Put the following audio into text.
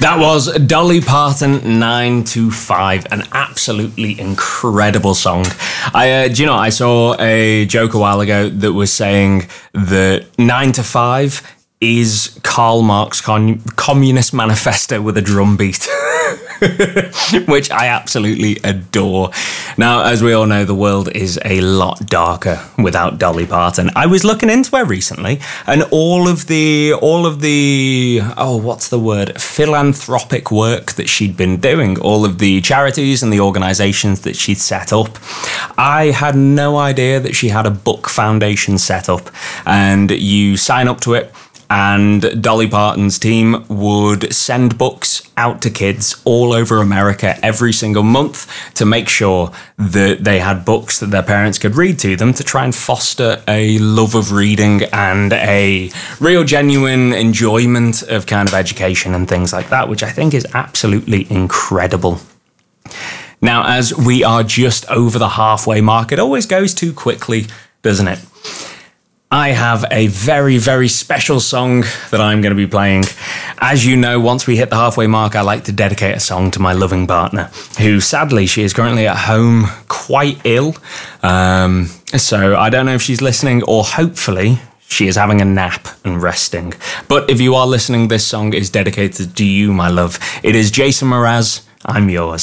That was Dolly Parton, 9 to 5, an absolutely incredible song. I saw a joke a while ago that was saying that 9 to 5 is Karl Marx Communist Manifesto with a drum beat, which I absolutely adore. Now, as we all know, the world is a lot darker without Dolly Parton. I was looking into her recently, and all of the philanthropic work that she'd been doing, all of the charities and the organisations that she'd set up. I had no idea that she had a book foundation set up, and you sign up to it, and Dolly Parton's team would send books out to kids all over America every single month to make sure that they had books that their parents could read to them, to try and foster a love of reading and a real genuine enjoyment of kind of education and things like that, which I think is absolutely incredible. Now, as we are just over the halfway mark, it always goes too quickly, doesn't it? I have a very, very special song that I'm going to be playing. As you know, once we hit the halfway mark, I like to dedicate a song to my loving partner, who sadly, she is currently at home quite ill. So I don't know if she's listening, or hopefully she is having a nap and resting. But if you are listening, this song is dedicated to you, my love. It is Jason Mraz, I'm Yours.